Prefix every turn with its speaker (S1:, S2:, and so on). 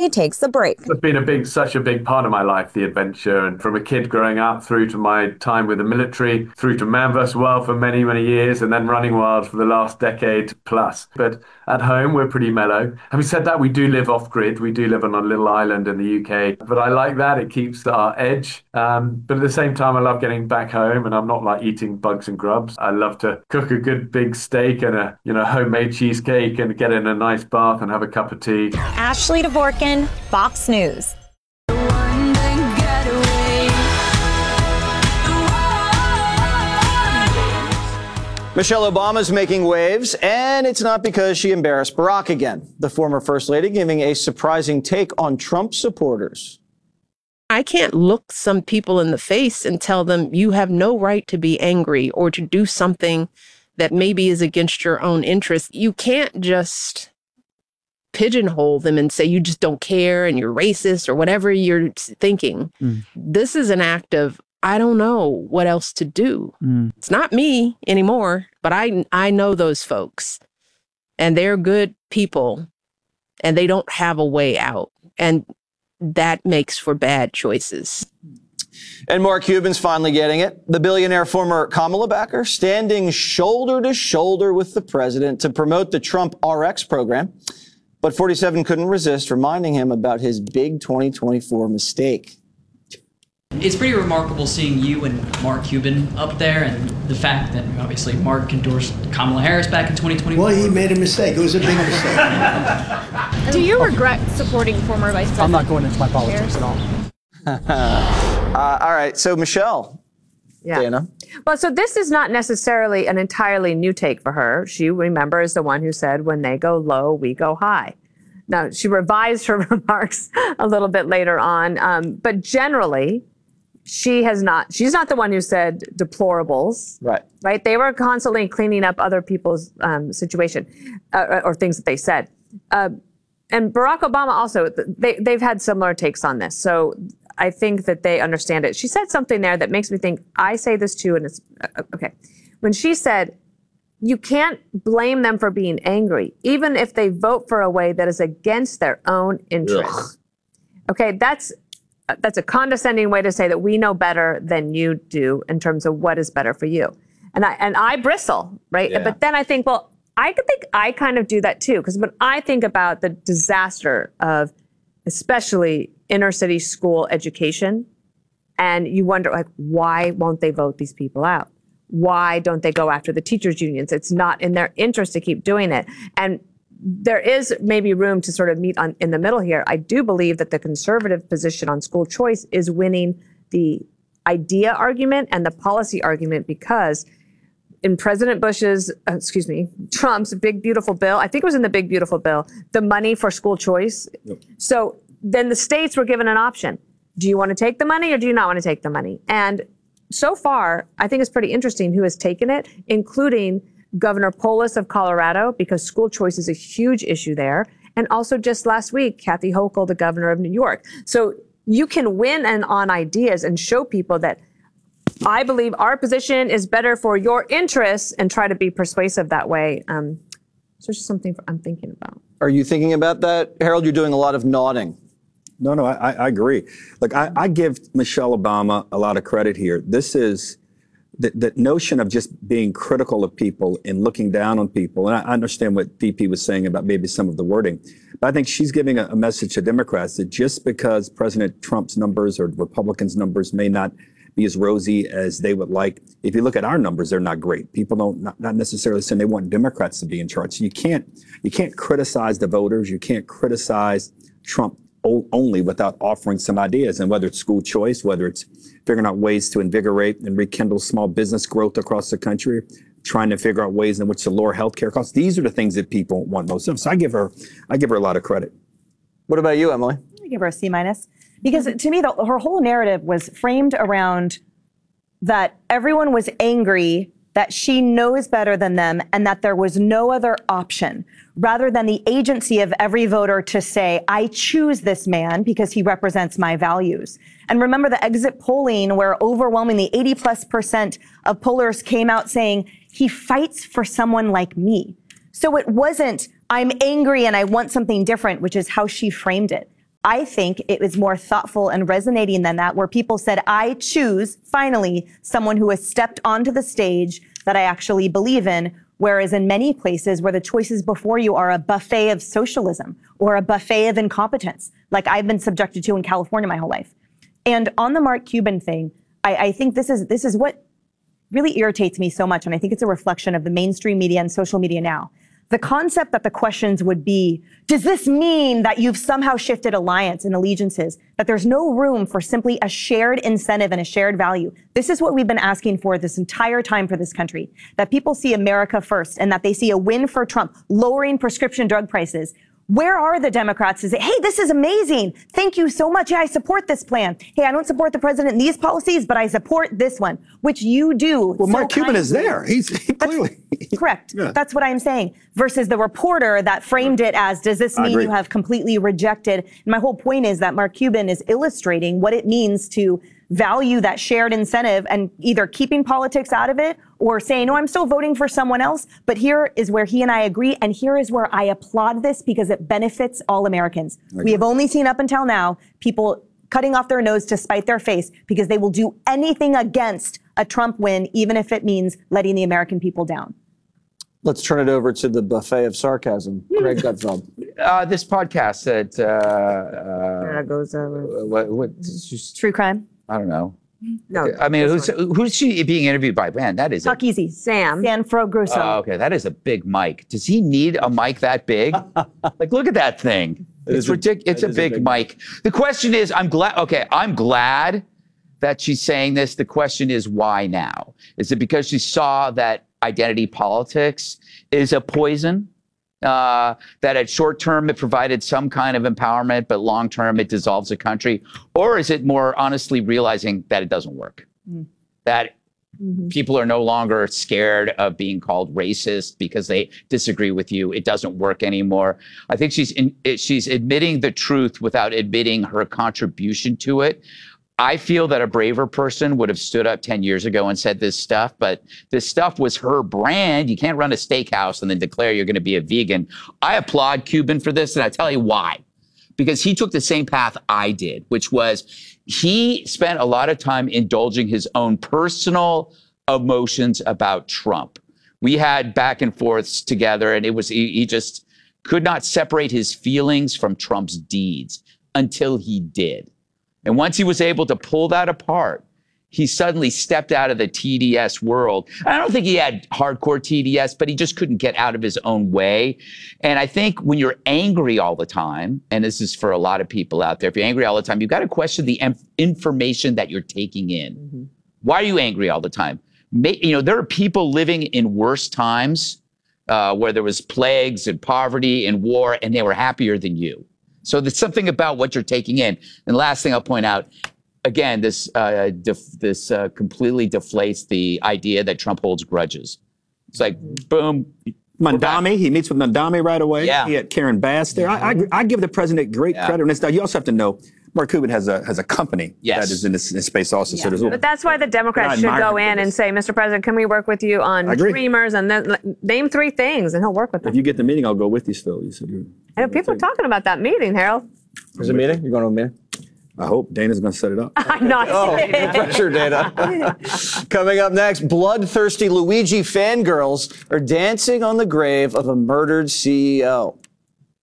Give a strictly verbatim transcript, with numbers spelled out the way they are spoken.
S1: he takes a break.
S2: It's been a big, such a big part of my life, the adventure. And from a kid growing up through to my time with the military, through to Man versus. Wild for many, many years, and then Running Wild for the last decade plus. But at home, we're pretty mellow. Having said that, we do live off-grid. We do live on a little island in the U K. But I like that. It keeps our edge. Um, but at the same time, I love getting back home, and I'm not like eating bugs and grubs. I love to cook a good big steak and a, you know, homemade cheesecake and get in a nice bath and have a cup of tea.
S1: Ashley Dvorkin, Fox News.
S3: Michelle Obama's making waves, and it's not because she embarrassed Barack again. The former First Lady giving a surprising take on Trump supporters.
S4: I can't look some people in the face and tell them you have no right to be angry or to do something that maybe is against your own interests. You can't just pigeonhole them and say you just don't care and you're racist or whatever you're thinking. Mm. This is an act of, I don't know what else to do. Mm. It's not me anymore, but I I know those folks, and they're good people, and they don't have a way out, and that makes for bad choices.
S3: And Mark Cuban's finally getting it. The billionaire former Kamala backer standing shoulder to shoulder with the president to promote the Trump R X program. But forty-seven couldn't resist reminding him about his big twenty twenty-four mistake.
S5: It's pretty remarkable seeing you and Mark Cuban up there, and the fact that obviously Mark endorsed Kamala Harris back in twenty twenty-four.
S6: Well, he made a mistake. It was a big mistake.
S7: Do you regret supporting former Vice President?
S8: I'm not going into my politics at all.
S3: uh, all right. So, Michelle.
S9: Yeah.
S3: Dana.
S9: Well, so this is not necessarily an entirely new take for her. She, remember, is the one who said, when they go low, we go high. Now, she revised her remarks a little bit later on, um, but generally, she has not, she's not the one who said deplorables.
S3: Right.
S9: Right? They were constantly cleaning up other people's um, situation uh, or things that they said. Uh, and Barack Obama also, they, they've had similar takes on this. So I think that they understand it. She said something there that makes me think, I say this too, and it's, uh, okay. When she said, you can't blame them for being angry, even if they vote for a way that is against their own interests. Ugh. Okay, that's that's a condescending way to say that we know better than you do in terms of what is better for you. And I and I bristle, right? Yeah. But then I think, well, I could think I kind of do that too, because when I think about the disaster of especially inner city school education, and you wonder, like, why won't they vote these people out? Why don't they go after the teachers' unions? It's not in their interest to keep doing it. And there is maybe room to sort of meet on in the middle here. I do believe that the conservative position on school choice is winning the idea argument and the policy argument, because in President Bush's, uh, excuse me, Trump's Big Beautiful Bill, I think it was in the Big Beautiful Bill, the money for school choice. Yep. So then the states were given an option. Do you want to take the money or do you not want to take the money? And so far, I think it's pretty interesting who has taken it, including Governor Polis of Colorado, because school choice is a huge issue there. And also just last week, Kathy Hochul, the governor of New York. So you can win and on ideas and show people that I believe our position is better for your interests and try to be persuasive that way. Um, so it's just something I'm thinking about.
S3: Are you thinking about that? Harold, you're doing a lot of nodding.
S10: No, no, I, I agree. Look, I, I give Michelle Obama a lot of credit here. This is the, the notion of just being critical of people and looking down on people. And I understand what D P was saying about maybe some of the wording, but I think she's giving a, a message to Democrats that just because President Trump's numbers or Republicans' numbers may not be as rosy as they would like, if you look at our numbers, they're not great. People don't not, not necessarily saying they want Democrats to be in charge. So you can't you can't criticize the voters. You can't criticize Trump only without offering some ideas. And whether it's school choice, whether it's figuring out ways to invigorate and rekindle small business growth across the country, trying to figure out ways in which to lower healthcare costs. These are the things that people want most of. So I give her, I give her a lot of credit.
S3: What about you, Emily?
S11: I give her a C minus. Because to me, the, her whole narrative was framed around that everyone was angry that she knows better than them and that there was no other option, rather than the agency of every voter to say, I choose this man because he represents my values. And remember the exit polling where overwhelmingly eighty plus percent of pollers came out saying he fights for someone like me. So it wasn't, I'm angry and I want something different, which is how she framed it. I think it was more thoughtful and resonating than that, where people said, I choose, finally, someone who has stepped onto the stage that I actually believe in. Whereas in many places where the choices before you are a buffet of socialism or a buffet of incompetence, like I've been subjected to in California my whole life. And on the Mark Cuban thing, I, I think this is this is what really irritates me so much. And I think it's a reflection of the mainstream media and social media now. The concept that the questions would be, does this mean that you've somehow shifted alliance and allegiances, that there's no room for simply a shared incentive and a shared value? This is what we've been asking for this entire time for this country, that people see America first and that they see a win for Trump, lowering prescription drug prices. Where are the Democrats to say, hey, this is amazing. Thank you so much. Yeah, I support this plan. Hey, I don't support the president in these policies, but I support this one, which you do.
S10: Well,
S11: so
S10: Mark Cuban
S11: kindly.
S10: is there. He's he clearly.
S11: Correct.
S10: Yeah.
S11: That's what I'm saying. Versus the reporter that framed it as, does this
S10: I
S11: mean
S10: agree.
S11: you have completely rejected? And my whole point is that Mark Cuban is illustrating what it means to value that shared incentive and either keeping politics out of it or saying, no, I'm still voting for someone else. But here is where he and I agree. And here is where I applaud this because it benefits all Americans. We have only seen up until now people cutting off their nose to spite their face because they will do anything against a Trump win, even if it means letting the American people down.
S3: Let's turn it over to the buffet of sarcasm. Greg Gutfeld.
S8: Uh, this podcast that, uh, uh,
S9: There goes over.
S8: what, what, just,
S11: True crime.
S8: I don't know.
S9: No.
S8: I mean,
S9: this
S8: who's, who's she being interviewed by? Man, that is a,
S11: Talk easy.
S9: Sam.
S11: Sanfro Grosso.
S8: oh, okay, that is a big mic. Does he need a mic that big? Like, look at that thing. It's
S3: is a-
S8: ridiculous. It's a
S3: that is a
S8: big,
S3: big
S8: mic. The question is, I'm glad, okay, I'm glad that she's saying this. The question is, why now? Is it because she saw that identity politics is a poison? Uh, that at short term it provided some kind of empowerment, but long term it dissolves a country? Or is it more honestly realizing that it doesn't work? Mm. That mm-hmm. people are no longer scared of being called racist because they disagree with you. It doesn't work anymore. I think she's in, she's admitting the truth without admitting her contribution to it. I feel that a braver person would have stood up ten years ago and said this stuff, but this stuff was her brand. You can't run a steakhouse and then declare you're going to be a vegan. I applaud Cuban for this, and I tell you why. Because he took the same path I did, which was he spent a lot of time indulging his own personal emotions about Trump. We had back and forths together, and it was he, he just could not separate his feelings from Trump's deeds until he did. And once he was able to pull that apart, he suddenly stepped out of the T D S world. I don't think he had hardcore T D S, but he just couldn't get out of his own way. And I think when you're angry all the time, and this is for a lot of people out there, if you're angry all the time, you've got to question the em- information that you're taking in. Mm-hmm. Why are you angry all the time? May, you know, there are people living in worse times uh, where there was plagues and poverty and war, and they were happier than you. So there's something about what you're taking in. And last thing I'll point out, again, this uh, def- this uh, completely deflates the idea that Trump holds grudges. It's like, boom.
S10: Mandami, he meets with Mandami right away.
S8: Yeah.
S10: He had Karen Bass there. I, I, I give the president great
S8: Yeah.
S10: credit on this. Now, you also have to know, Mark Cuban has a has a company
S8: Yes.
S10: that is in this, in this space also. So there's
S9: But that's why the Democrats
S10: I
S9: should
S10: admire
S9: go
S10: him for
S9: in and
S10: this.
S9: say, Mister President, can we work with you on
S10: I agree.
S9: streamers and then like, name three things, and he'll work with them.
S10: If you get the meeting, I'll go with you still. You said you.
S9: I know people are talking about that meeting, Harold.
S3: There's a meeting? You're going to a meeting?
S10: I hope Dana's going to set it up.
S9: I'm not.
S3: Oh, no pressure, Dana. Coming up next, bloodthirsty Luigi fangirls are dancing on the grave of a murdered C E O.